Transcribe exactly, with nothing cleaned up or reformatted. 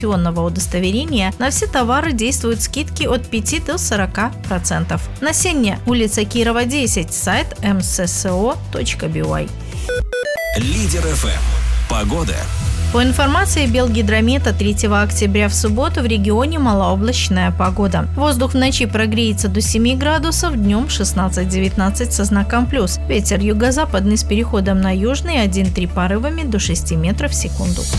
удостоверения, на все товары действуют скидки от пяти до сорока процентов. На Сенне, улица Кирова, десять, сайт эм эс эс о точка би уай. Лидер эф эм. Погода. По информации Белгидромета, третьего октября в субботу в регионе малооблачная погода. Воздух в ночи прогреется до семи градусов, днем шестнадцать-девятнадцать со знаком плюс. Ветер юго-западный с переходом на южный один-три порывами до шести метров в секунду.